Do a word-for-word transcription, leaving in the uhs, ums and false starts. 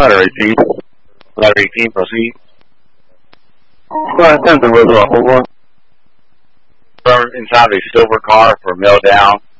Letter eighteen. Letter eighteen, proceed. Well, something was a whole one. Inside a silver car for mail down